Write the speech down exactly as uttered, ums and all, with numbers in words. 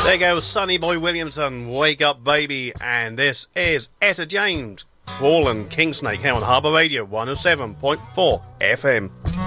There goes Sonny Boy Williamson, Wake Up Baby, and this is Etta James, Crawlin' Kingsnake here on Harbour Radio one oh seven point four F M.